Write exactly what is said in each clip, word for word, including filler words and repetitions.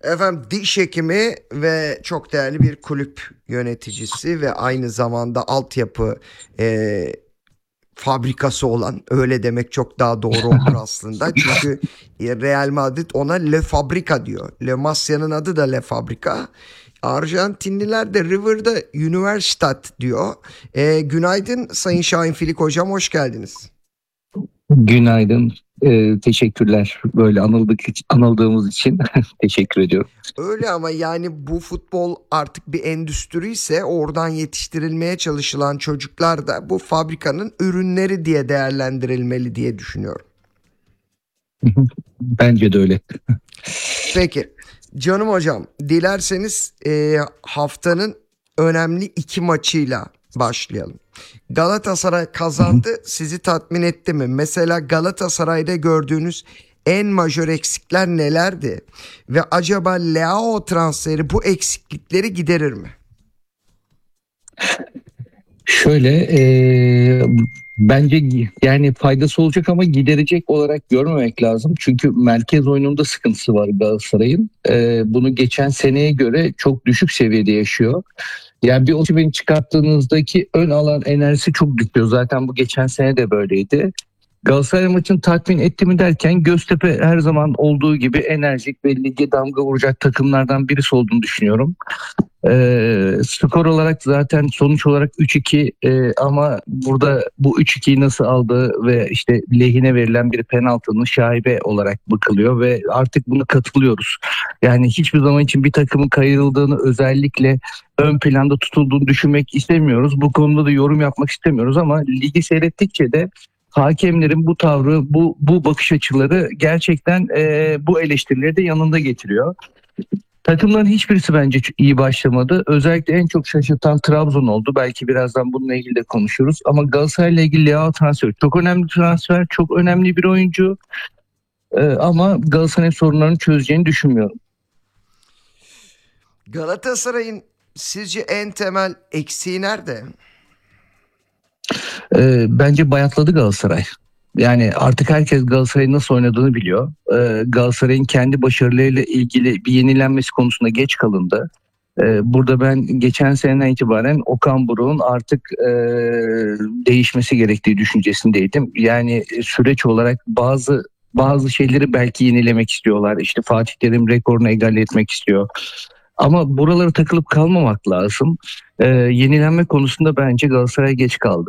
Efendim diş hekimi ve çok değerli bir kulüp yöneticisi ve aynı zamanda altyapı e, fabrikası olan, öyle demek çok daha doğru olur aslında. Çünkü Real Madrid ona Le Fabrica diyor. Le Masia'nın adı da Le Fabrica. Arjantinliler de River'da Universitat diyor. E, günaydın Sayın Şahin Filik hocam, hoş geldiniz. Günaydın. Ee, teşekkürler. Böyle anıldık, anıldığımız için teşekkür ediyorum. Öyle ama yani bu futbol artık bir endüstri ise oradan yetiştirilmeye çalışılan çocuklar da bu fabrikanın ürünleri diye değerlendirilmeli diye düşünüyorum. Bence de öyle. Peki canım hocam, dilerseniz e, haftanın önemli iki maçıyla başlayalım. Galatasaray kazandı, sizi tatmin etti mi? Mesela Galatasaray'da gördüğünüz en majör eksikler nelerdi? Ve acaba Leao transferi bu eksiklikleri giderir mi? Şöyle e, bence yani faydası olacak ama giderecek olarak görmemek lazım. Çünkü merkez oyununda sıkıntısı var Galatasaray'ın. E, bunu geçen seneye göre çok düşük seviyede yaşıyor. Yani bir Osimhen'i çıkarttığınızdaki ön alan enerjisi çok düşüyor. Zaten bu geçen sene de böyleydi. Galatasaray maçını tatmin etti mi derken Göztepe her zaman olduğu gibi enerjik ve lige damga vuracak takımlardan birisi olduğunu düşünüyorum. Ee, skor olarak zaten sonuç olarak üç iki, e, ama burada bu üç ikiyi nasıl aldığı ve işte lehine verilen bir penaltının şaibe olarak bakılıyor ve artık bunu katılıyoruz. Yani hiçbir zaman için bir takımın kayırıldığını, özellikle ön planda tutulduğunu düşünmek istemiyoruz. Bu konuda da yorum yapmak istemiyoruz ama ligi seyrettikçe de hakemlerin bu tavrı, bu bu bakış açıları gerçekten e, bu eleştirileri de yanında getiriyor. Takımların hiçbirisi bence iyi başlamadı. Özellikle en çok şaşırtan Trabzon oldu. Belki birazdan bununla ilgili de konuşuruz. Ama Galatasaray'la ilgili Leao transfer çok önemli transfer, çok önemli bir oyuncu. Ee, ama Galatasaray'ın sorunlarını çözeceğini düşünmüyorum. Galatasaray'ın sizce en temel eksiği nerede? Ee, bence bayatladı Galatasaray. Yani artık herkes Galatasaray'ın nasıl oynadığını biliyor. Ee, Galatasaray'ın kendi başarılarıyla ilgili bir yenilenmesi konusunda geç kalındı. Ee, burada ben geçen seneden itibaren Okan Buruk'un artık e, değişmesi gerektiği düşüncesindeydim. Yani süreç olarak bazı bazı şeyleri belki yenilemek istiyorlar. İşte Fatih Terim rekorunu egal etmek istiyor. Ama buralara takılıp kalmamak lazım. Ee, yenilenme konusunda bence Galatasaray geç kaldı.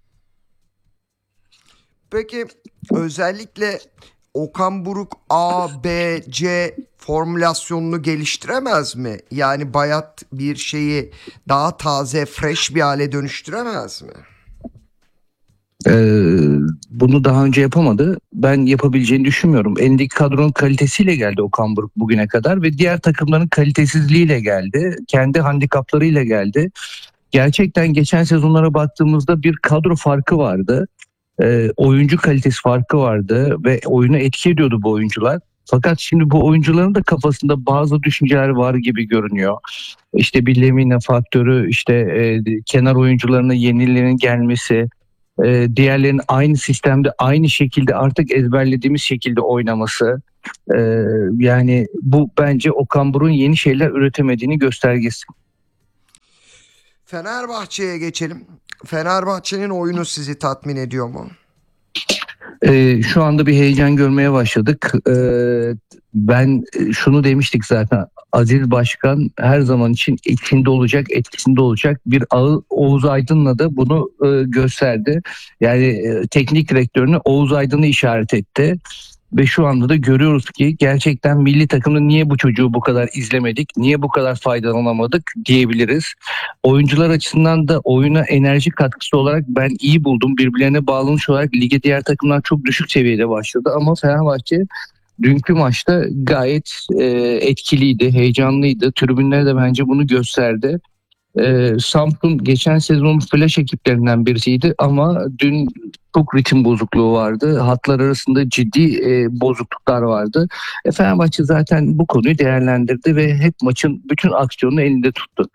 Peki özellikle Okan Buruk A, B, C formülasyonunu geliştiremez mi? Yani bayat bir şeyi daha taze, fresh bir hale dönüştüremez mi? Ee, Bunu daha önce yapamadı. Ben yapabileceğini düşünmüyorum. Elindeki kadronun kalitesiyle geldi Okan Buruk bugüne kadar ve diğer takımların kalitesizliğiyle geldi. Kendi handikaplarıyla geldi. Gerçekten geçen sezonlara baktığımızda bir kadro farkı vardı. Ee, oyuncu kalitesi farkı vardı ve oyunu etki ediyordu bu oyuncular. Fakat şimdi bu oyuncuların da kafasında bazı düşünceler var gibi görünüyor. İşte bir Lemina faktörü, işte e, kenar oyuncularına yenilerin gelmesi, e, diğerlerinin aynı sistemde aynı şekilde artık ezberlediğimiz şekilde oynaması. E, Yani bu bence Okan Buruk'un yeni şeyler üretemediğini göstergesi. Fenerbahçe'ye geçelim. Fenerbahçe'nin oyunu sizi tatmin ediyor mu? E, şu anda bir heyecan görmeye başladık. E, ben şunu demiştik zaten. Aziz Başkan her zaman için içinde olacak, etkisinde olacak bir ağı. Oğuz Aydın'la da bunu e, gösterdi. Yani e, teknik direktörünü Oğuz Aydın'ı işaret etti. Ve şu anda da görüyoruz ki gerçekten milli takımda niye bu çocuğu bu kadar izlemedik, niye bu kadar faydalanamadık diyebiliriz. Oyuncular açısından da oyuna enerji katkısı olarak ben iyi buldum. Birbirlerine bağlanmış olarak lige diğer takımlar çok düşük seviyede başladı. Ama Fenerbahçe dünkü maçta gayet e, etkiliydi, heyecanlıydı. Tribünler de bence bunu gösterdi. Ee, Samsun geçen sezonun flash ekiplerinden birisiydi ama dün çok ritim bozukluğu vardı. Hatlar arasında ciddi e, bozukluklar vardı. E, Fenerbahçe zaten bu konuyu değerlendirdi ve hep maçın bütün aksiyonunu elinde tuttu.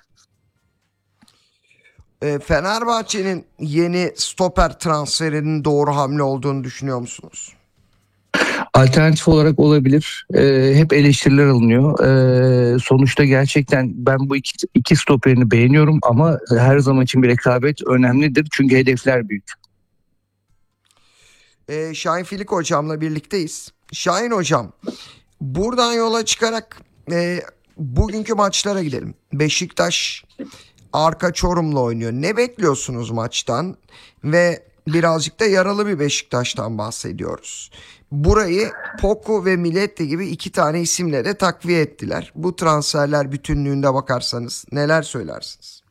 E, Fenerbahçe'nin yeni stoper transferinin doğru hamle olduğunu düşünüyor musunuz? Alternatif olarak olabilir. Ee, hep eleştiriler alınıyor. Ee, sonuçta gerçekten ben bu iki, iki stoperini beğeniyorum ama her zaman için bir rekabet önemlidir. Çünkü hedefler büyük. Ee, Şahin Filik hocamla birlikteyiz. Şahin hocam, buradan yola çıkarak e, bugünkü maçlara gidelim. Beşiktaş arka Çorum'la oynuyor. Ne bekliyorsunuz maçtan? Ve birazcık da yaralı bir Beşiktaş'tan bahsediyoruz. Burayı Poku ve Miletti gibi iki tane isimle de takviye ettiler. Bu transferler bütünlüğünde bakarsanız neler söylersiniz?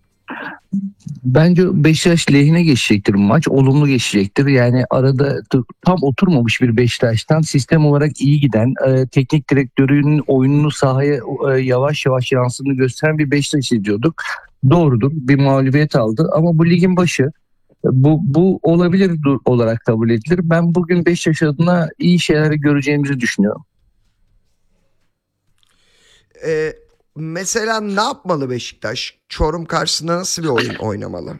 Bence Beşiktaş lehine geçecektir bu maç. Olumlu geçecektir. Yani arada t- tam oturmamış bir Beşiktaş'tan sistem olarak iyi giden, e, teknik direktörünün oyununu sahaya e, yavaş yavaş yansıdığını gösteren bir Beşiktaş izliyorduk. Doğrudur. Bir mağlubiyet aldı ama bu ligin başı. Bu, bu olabilir dur- olarak kabul edilir. Ben bugün Beşiktaş adına iyi şeyler göreceğimizi düşünüyorum. Ee, Mesela ne yapmalı Beşiktaş? Çorum karşısında nasıl bir oyun oynamalı?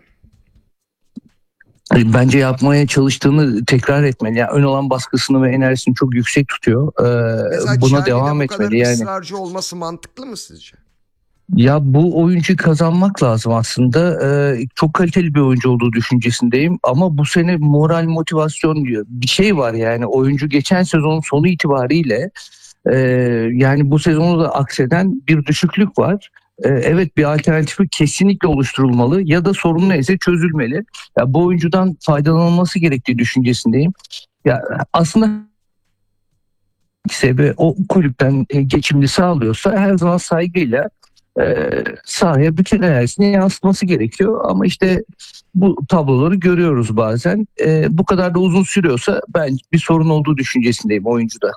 Bence yapmaya çalıştığını tekrar etmeli. Yani ön alan baskısını ve enerjisini çok yüksek tutuyor. Mesela Ee, buna Çerni'de devam bu kadar etmeli. Yani ısrarcı olması mantıklı mı sizce? ya bu oyuncu kazanmak lazım aslında. Ee, çok kaliteli bir oyuncu olduğu düşüncesindeyim. Ama bu sene moral motivasyon diyor. Bir şey var yani oyuncu geçen sezonun sonu itibariyle e, yani bu sezonu da akseden bir düşüklük var. Ee, evet bir alternatifi kesinlikle oluşturulmalı ya da sorun neyse çözülmeli. Ya bu oyuncudan faydalanılması gerektiği düşüncesindeyim. Ya aslında sebebi o kulüpten e, geçimini sağlıyorsa her zaman saygıyla e, sahaya bütün enerjisini yansıtması gerekiyor. Ama işte bu tabloları görüyoruz bazen. E, bu kadar da uzun sürüyorsa ben bir sorun olduğu düşüncesindeyim oyuncuda.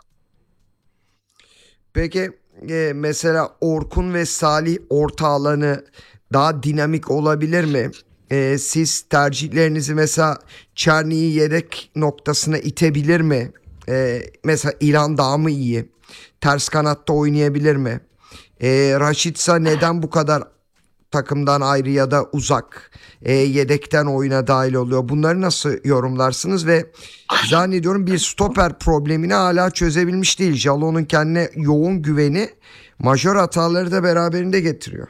Peki e, mesela Orkun ve Salih orta alanı daha dinamik olabilir mi? E, siz tercihlerinizi mesela Çerni'yi yedek noktasına itebilir mi? E, mesela İlhan daha mı iyi? Ters kanatta oynayabilir mi? E, Raşitsa neden bu kadar takımdan ayrı ya da uzak, e, yedekten oyuna dahil oluyor? Bunları nasıl yorumlarsınız ve zannediyorum bir stoper problemini hala çözebilmiş değil. Jalon'un kendine yoğun güveni majör hataları da beraberinde getiriyor.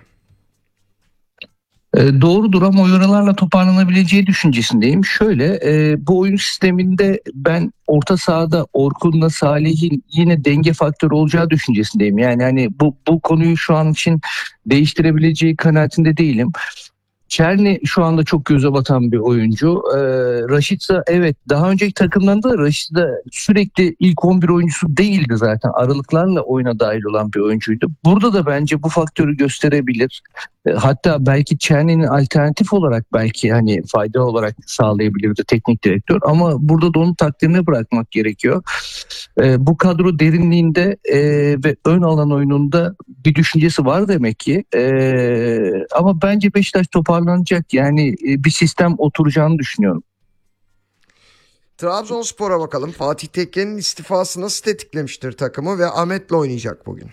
E, doğrudur ama oyunlarla toparlanabileceği düşüncesindeyim. Şöyle e, bu oyun sisteminde ben orta sahada Orkun'la Salih'in yine denge faktörü olacağı düşüncesindeyim. Yani hani bu bu konuyu şu an için değiştirebileceği kanaatinde değilim. Çerni şu anda çok göze batan bir oyuncu. Ee, Raşitsa evet daha önceki takımlarında da Raşitsa sürekli ilk on bir oyuncusu değildi zaten. Aralıklarla oyuna dahil olan bir oyuncuydu. Burada da bence bu faktörü gösterebilir. Ee, hatta belki Çerni'nin alternatif olarak belki hani fayda olarak sağlayabilirdi teknik direktör. Ama burada da onun takdirine bırakmak gerekiyor. Ee, bu kadro derinliğinde e, ve ön alan oyununda bir düşüncesi var demek ki. Ee, ama bence Beşiktaş toparlanacak. Yani e, bir sistem oturacağını düşünüyorum. Trabzonspor'a bakalım. Fatih Tekke'nin istifası nasıl tetiklemiştir takımı ve Ahmet'le oynayacak bugün.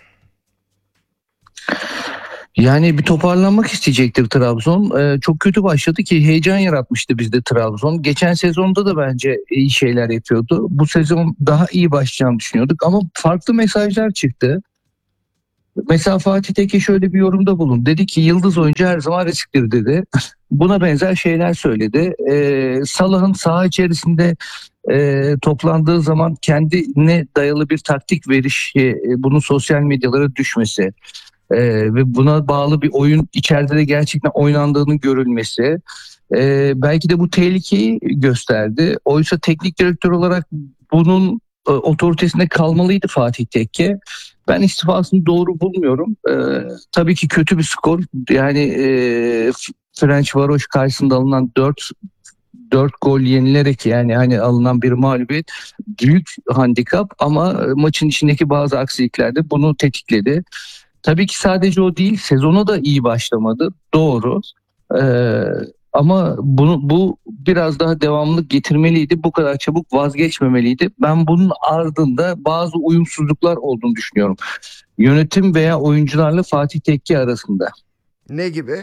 Yani bir toparlanmak isteyecektir Trabzon. Ee, çok kötü başladı ki heyecan yaratmıştı bizde Trabzon. Geçen sezonda da bence iyi şeyler yapıyordu. Bu sezon daha iyi başlayacağını düşünüyorduk ama farklı mesajlar çıktı. Mesela Fatih Tekke şöyle bir yorumda bulun. Dedi ki yıldız oyuncu her zaman risktir dedi. Buna benzer şeyler söyledi. Ee, Salah'ın saha içerisinde e, toplandığı zaman kendine dayalı bir taktik veriş, e, bunun sosyal medyalara düşmesi e, ve buna bağlı bir oyun içeride de gerçekten oynandığının görülmesi. E, belki de bu tehlikeyi gösterdi. Oysa teknik direktör olarak bunun e, otoritesinde kalmalıydı Fatih Tekke. Ben istifasını doğru bulmuyorum. Ee, tabii ki kötü bir skor. Yani e, French Varoş karşısında alınan dört dört gol yenilerek yani hani alınan bir mağlubiyet büyük handikap ama maçın içindeki bazı aksilikler de bunu tetikledi. Tabii ki sadece o değil, sezona da iyi başlamadı. Doğru. Ee, ama bunu bu biraz daha devamlılık getirmeliydi. Bu kadar çabuk vazgeçmemeliydi. Ben bunun ardında bazı uyumsuzluklar olduğunu düşünüyorum. Yönetim veya oyuncularla Fatih Tekke arasında. Ne gibi?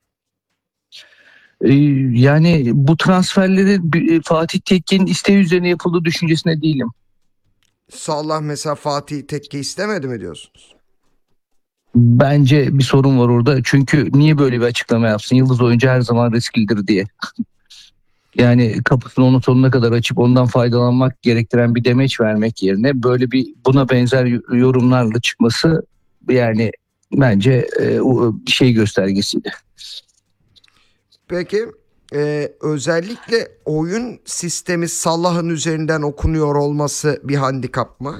Ee, yani bu transferleri Fatih Tekke'nin isteği üzerine yapıldığı düşüncesine değilim. Salah mesela Fatih Tekke istemedi mi diyorsunuz? Bence bir sorun var orada. Çünkü niye böyle bir açıklama yapsın? Yıldız oyuncu her zaman risklidir diye. Yani kapısını onun sonuna kadar açıp ondan faydalanmak gerektiren bir demeç vermek yerine böyle bir buna benzer yorumlarla çıkması yani bence e, o bir şey göstergesiydi. Peki e, özellikle oyun sistemi Salah'ın üzerinden okunuyor olması bir handikap mı?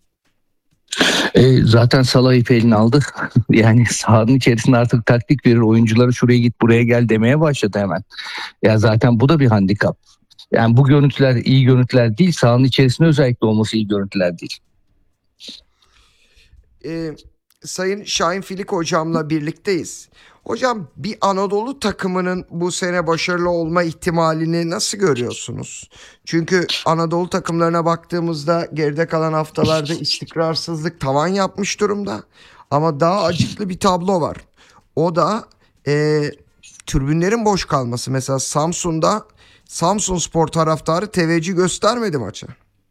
E, zaten Salah ipi eline aldı. Yani sahanın içerisinde artık taktik verir, oyunculara şuraya git buraya gel demeye başladı hemen. Ya zaten bu da bir handikap. Yani bu görüntüler iyi görüntüler değil. Sahanın içerisinde özellikle olması iyi görüntüler değil. E, Sayın Şahin Filik hocamla birlikteyiz. Hocam bir Anadolu takımının bu sene başarılı olma ihtimalini nasıl görüyorsunuz? Çünkü Anadolu takımlarına baktığımızda geride kalan haftalarda istikrarsızlık tavan yapmış durumda. Ama daha acıklı bir tablo var. O da e, tribünlerin boş kalması. Mesela Samsun'da Samsunspor taraftarı teveccüh göstermedi maça.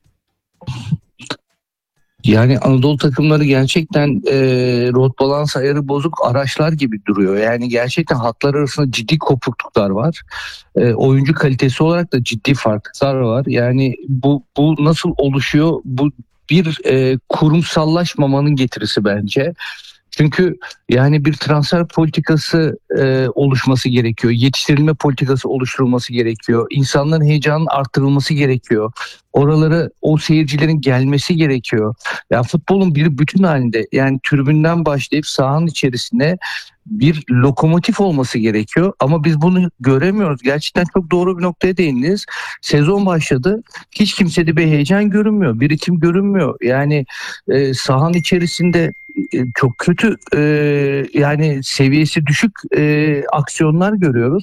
Yani Anadolu takımları gerçekten e, rot balans ayarı bozuk araçlar gibi duruyor. Yani gerçekten hatlar arasında ciddi kopukluklar var. E, oyuncu kalitesi olarak da ciddi farklılıklar var. Yani bu bu nasıl oluşuyor? Bu bir e, kurumsallaşmamanın getirisi bence. Çünkü yani bir transfer politikası e, oluşması gerekiyor. Yetiştirilme politikası oluşturulması gerekiyor. İnsanların heyecanının arttırılması gerekiyor. Oralara o seyircilerin gelmesi gerekiyor. Ya futbolun bir bütün halinde yani tribünden başlayıp sahanın içerisinde bir lokomotif olması gerekiyor. Ama biz bunu göremiyoruz. Gerçekten çok doğru bir noktaya değindiniz. Sezon başladı. Hiç kimsede bir heyecan görünmüyor. Bir ritim görünmüyor. Yani e, sahanın içerisinde e, çok kötü e, yani seviyesi düşük e, aksiyonlar görüyoruz.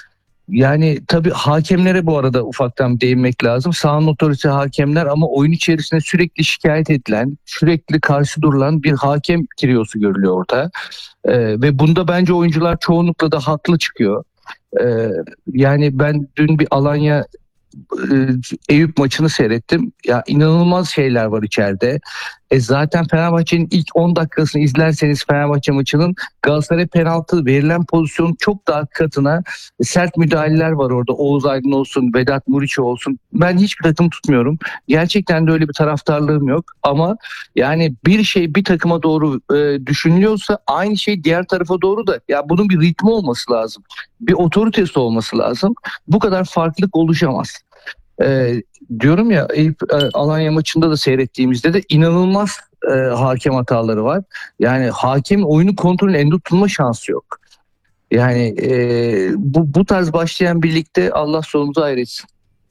Yani tabii hakemlere bu arada ufaktan değinmek lazım. Sahanın otorite hakemler ama oyun içerisinde sürekli şikayet edilen, sürekli karşı durulan bir hakem triyosu görülüyor orada. E, ve bunda bence oyuncular çoğunlukla da haklı çıkıyor. E, yani ben dün bir Alanya e, Eyüp maçını seyrettim. Ya inanılmaz şeyler var içeride. E zaten Fenerbahçe'nin ilk on dakikasını izlerseniz Fenerbahçe maçının Galatasaray penaltı verilen pozisyonun çok daha katına sert müdahaleler var orada. Oğuz Aydın olsun, Vedat Muriçi olsun. Ben hiçbir takım tutmuyorum. Gerçekten de öyle bir taraftarlığım yok. Ama yani bir şey bir takıma doğru e, düşünülüyorsa aynı şey diğer tarafa doğru da ya bunun bir ritmi olması lazım. Bir otoritesi olması lazım. Bu kadar farklılık oluşamaz. Ee, diyorum ya Eyüp e, Alanya maçında da seyrettiğimizde de inanılmaz e, hakem hataları var. Yani hakem oyunu kontrolün elinde tutulma şansı yok. Yani e, bu, bu tarz başlayan birlikte Allah sonumuzu hayretsin.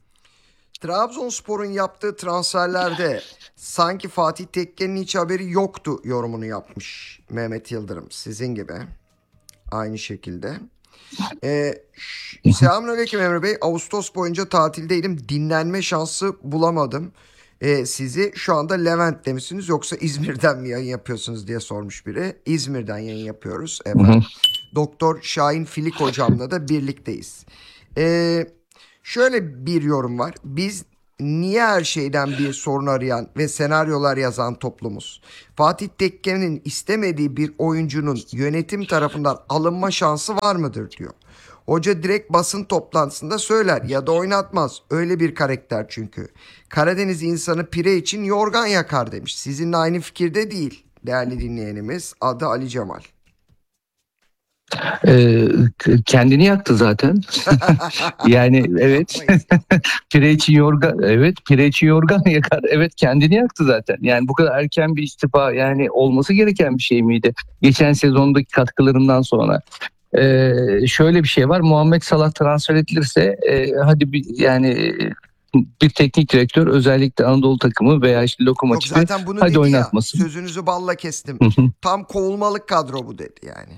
Trabzonspor'un yaptığı transferlerde sanki Fatih Tekke'nin hiç haberi yoktu yorumunu yapmış Mehmet Yıldırım. Sizin gibi. Aynı şekilde. Ee, ş- Selamünaleyküm Emre Bey. Ağustos boyunca tatildeydim. Dinlenme şansı bulamadım. Ee, sizi şu anda Levent'te misiniz yoksa İzmir'den mi yayın yapıyorsunuz diye sormuş biri. İzmir'den yayın yapıyoruz Hı hı. efendim. Doktor Şahin Filik hocamla da birlikteyiz. Ee, Şöyle bir yorum var. Biz niye her şeyden bir sorun arayan ve senaryolar yazan toplumuz? Fatih Tekke'nin istemediği bir oyuncunun yönetim tarafından alınma şansı var mıdır diyor. Hoca direkt basın toplantısında söyler ya da oynatmaz. Öyle bir karakter çünkü. Karadeniz insanı pire için yorgan yakar demiş. Sizinle aynı fikirde değil değerli dinleyenimiz. Adı Ali Cemal. Ee, kendini yaktı zaten. Yani evet. Pire için yorgan, evet pire için yorgan yakar. Evet kendini yaktı zaten. Yani bu kadar erken bir istifa yani olması gereken bir şey miydi? Geçen sezondaki katkılarından sonra. Ee, şöyle bir şey var. Muhammed Salah transfer edilirse e, hadi bir yani bir teknik direktör özellikle Anadolu takımı veya işte Yok Lokomotif'i zaten bunu hadi dedi ya. oynatmasın. Sözünüzü balla kestim. Tam kovulmalık kadro bu dedi yani.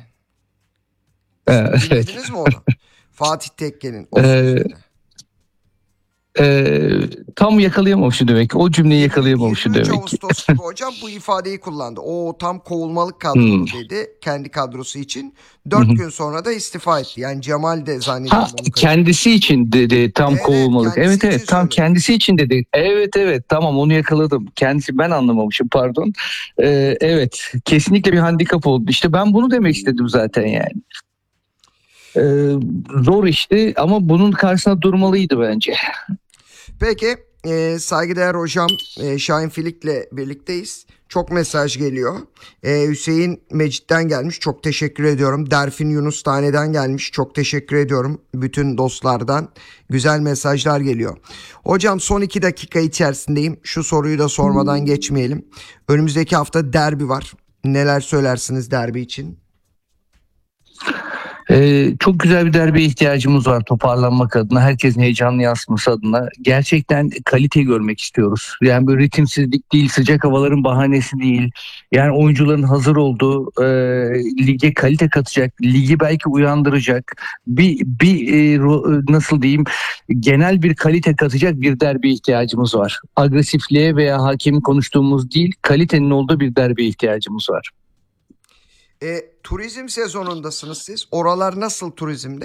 Ee, evet. Dinlediniz mi onu? Fatih Tekke'nin o Ee, sözünü. Ee, tam yakalayamamışım demek ki. O cümleyi yakalayamamışım yirmi üç demek ki. Ağustos gibi hocam bu ifadeyi kullandı. O tam kovulmalık Hmm. kadrolu dedi kendi kadrosu için. Hı Dört hı. gün sonra da istifa etti. Yani Cemal de Ha, zannediyorum onu kayıp. kendisi için dedi tam Evet evet kovulmalık. kendisi Evet için evet tam söyledi. kendisi için dedi. Evet evet tamam onu yakaladım. Kendisi ben anlamamışım pardon. Ee, evet kesinlikle bir handikap oldu. İşte ben bunu demek istedim zaten yani. Ee, zor işte ama bunun karşısına durmalıydı bence. Peki e, saygıdeğer hocam e, Şahin Filik'le birlikteyiz. Çok mesaj geliyor. E, Hüseyin Mecit'ten gelmiş. Çok teşekkür ediyorum. Derfin Yunus Tane'den gelmiş. Çok teşekkür ediyorum. Bütün dostlardan güzel mesajlar geliyor. Hocam son iki dakika içerisindeyim. Şu soruyu da sormadan geçmeyelim. Önümüzdeki hafta derbi var. Neler söylersiniz derbi için? Ee, çok güzel bir derbiye ihtiyacımız var toparlanmak adına. Herkesin heyecanlı yansıması adına. Gerçekten kalite görmek istiyoruz. Yani böyle ritimsizlik değil, sıcak havaların bahanesi değil. Yani oyuncuların hazır olduğu, e, lige kalite katacak, ligi belki uyandıracak. Bir, bir e, ro- nasıl diyeyim, genel bir kalite katacak bir derbiye ihtiyacımız var. Agresifliğe veya hakemin konuştuğumuz değil, kalitenin olduğu bir derbiye ihtiyacımız var. E, turizm sezonundasınız siz. Oralar nasıl turizmde?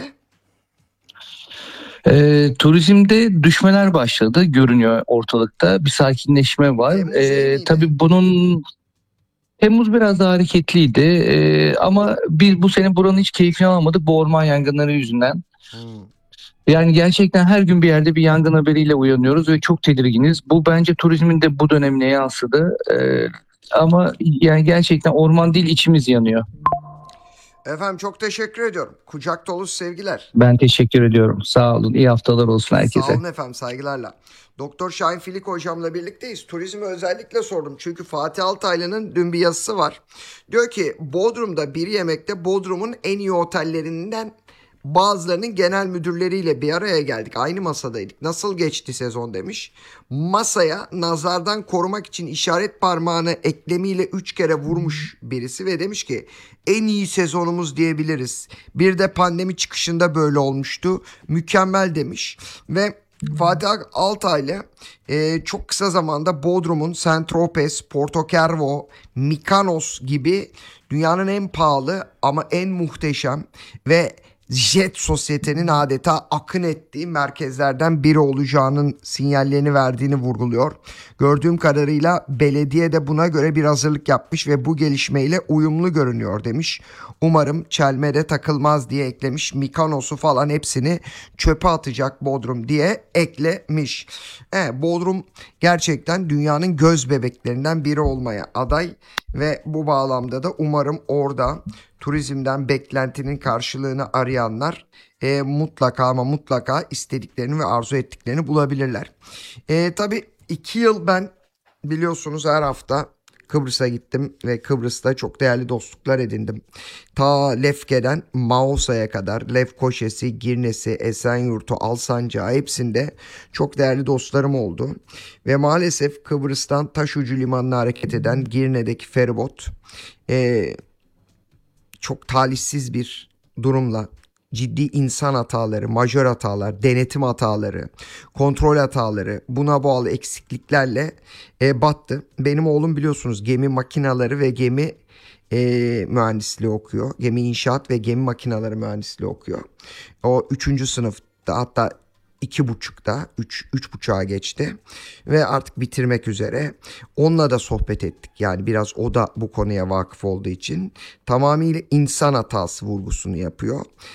E, turizmde düşmeler başladı görünüyor ortalıkta. Bir sakinleşme var. Temmuz iyi E, miydi? tabii bunun Temmuz biraz daha hareketliydi. E, ama biz bu sene buranın hiç keyfini alamadık bu orman yangınları yüzünden. Hmm. Yani gerçekten her gün bir yerde bir yangın haberiyle uyanıyoruz ve çok tedirginiz. Bu bence turizmin de bu dönemine yansıdı. E, ama yani gerçekten orman değil içimiz yanıyor. Efendim çok teşekkür ediyorum. Kucak dolusu sevgiler. Ben teşekkür ediyorum. Sağ olun. İyi haftalar olsun Sağ herkese. olun efendim saygılarla. Doktor Şahin Filik hocamla birlikteyiz. Turizmi özellikle sordum. Çünkü Fatih Altaylı'nın dün bir yazısı var. Diyor ki Bodrum'da bir yemekte Bodrum'un en iyi otellerinden bazılarının genel müdürleriyle bir araya geldik. Aynı masadaydık. Nasıl geçti sezon demiş. Masaya nazardan korumak için işaret parmağını eklemiyle üç kere vurmuş birisi ve demiş ki en iyi sezonumuz diyebiliriz. Bir de pandemi çıkışında böyle olmuştu. Mükemmel demiş ve Fatih Altaylı e, çok kısa zamanda Bodrum'un Saint-Tropez, Portocervo, Mykonos gibi dünyanın en pahalı ama en muhteşem ve jet sosyetenin adeta akın ettiği merkezlerden biri olacağının sinyallerini verdiğini vurguluyor. Gördüğüm kadarıyla belediye de buna göre bir hazırlık yapmış ve bu gelişmeyle uyumlu görünüyor demiş. Umarım çelmede takılmaz diye eklemiş. Mykonos'u falan hepsini çöpe atacak Bodrum diye eklemiş. Evet, Bodrum gerçekten dünyanın göz bebeklerinden biri olmaya aday ve bu bağlamda da umarım orada turizmden beklentinin karşılığını arayanlar e, mutlaka ama mutlaka istediklerini ve arzu ettiklerini bulabilirler. E, tabii iki yıl ben biliyorsunuz her hafta Kıbrıs'a gittim ve Kıbrıs'ta çok değerli dostluklar edindim. Ta Lefke'den Maosa'ya kadar Lefkoşa'sı, Girne'si, Esenyurt'u, Alsancak'ı hepsinde çok değerli dostlarım oldu. Ve maalesef Kıbrıs'tan Taşucu Limanı'na hareket eden Girne'deki feribot e, çok talihsiz bir durumla ciddi insan hataları, majör hatalar, denetim hataları, kontrol hataları, buna bağlı eksikliklerle e, battı. Benim oğlum biliyorsunuz gemi makinaları ve gemi e, mühendisliği okuyor. Gemi inşaat ve gemi makinaları mühendisliği okuyor. O üçüncü sınıfta hatta iki buçukta, üç, üç buçuğa geçti ve artık bitirmek üzere. Onunla da sohbet ettik. Yani biraz o da bu konuya vakıf olduğu için tamamıyla insan hatası vurgusunu yapıyor.